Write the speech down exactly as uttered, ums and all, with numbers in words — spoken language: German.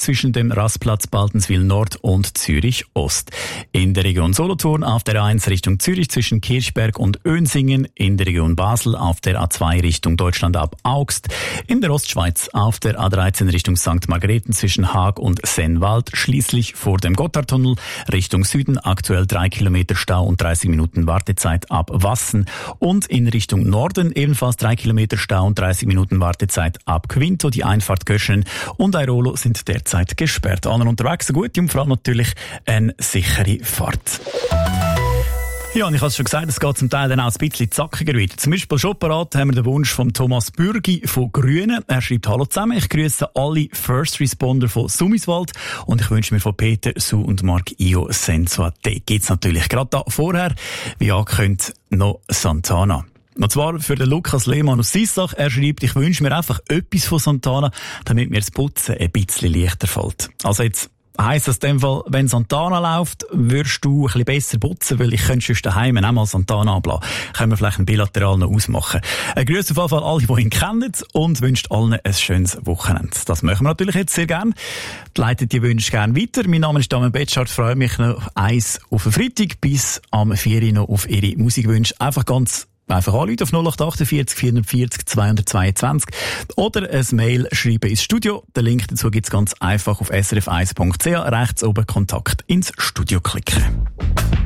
zwischen dem Rastplatz Baltenswil Nord und Zürich Ost. In der Region Solothurn auf der A eins Richtung Zürich zwischen Kirchberg und Önsingen, in der Region Basel auf der A zwei Richtung Deutschland ab Augst, in der Ostschweiz auf der A dreizehn Richtung Sankt Margrethen zwischen Haag und Sennwald, schließlich vor dem Gotthardtunnel Richtung Süden aktuell drei Kilometer Stau und dreißig Minuten Wartezeit ab Wassen und in Richtung Norden ebenfalls drei Kilometer Stau und dreißig Minuten Wartezeit ab Quinto. Die Einfahrt Göschen und Airolo sind derzeit gesperrt. Allen unterwegs eine gute und vor allem natürlich eine sichere Fahrt. Ja, und ich habe es schon gesagt, es geht zum Teil dann auch ein bisschen zackiger weiter. Zum Beispiel schon parat haben wir den Wunsch von Thomas Bürgi von Grünen. Er schreibt: Hallo zusammen, ich grüße alle First Responder von Summiswald und ich wünsche mir von Peter, Su und Mark Io Senso. Da geht's natürlich gerade da vorher, wie angekündigt, noch Santana. Und zwar für den Lukas Lehmann aus Sissach. Er schreibt: Ich wünsche mir einfach etwas von Santana, damit mir das Putzen ein bisschen leichter fällt. Also jetzt heisst das in dem Fall, wenn Santana läuft, würdest du ein bisschen besser putzen, weil ich könnte sonst daheim auch mal Santana ablassen. Können wir vielleicht ein bilateral noch ausmachen. Ein Grüß auf jeden Fall alle, die ihn kennen und wünscht allen ein schönes Wochenende. Das machen wir natürlich jetzt sehr gerne. Leitet die Wünsche gerne weiter. Mein Name ist Damian Betschart. Freue mich noch eins auf den Freitag bis am vier Uhr noch auf Ihre Musikwünsche. Einfach ganz Einfach anrufen auf null acht achtundvierzig vierundvierzig zweihundertzweiundzwanzig oder ein Mail schreiben ins Studio. Den Link dazu gibt's ganz einfach auf s r f eins punkt c h. Rechts oben Kontakt ins Studio klicken.